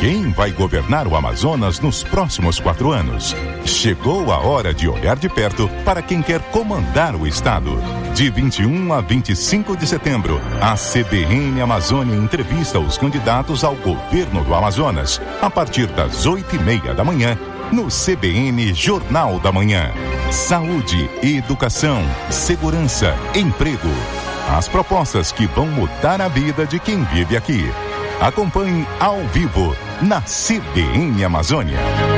Quem vai governar o Amazonas nos próximos 4 anos? Chegou a hora de olhar de perto para quem quer comandar o estado. De 21 a 25 de setembro, a CBN Amazônia entrevista os candidatos ao governo do Amazonas, a partir das 8:30 da manhã, no CBN Jornal da Manhã. Saúde, educação, segurança, emprego. As propostas que vão mudar a vida de quem vive aqui. Acompanhe ao vivo na CBN Amazônia.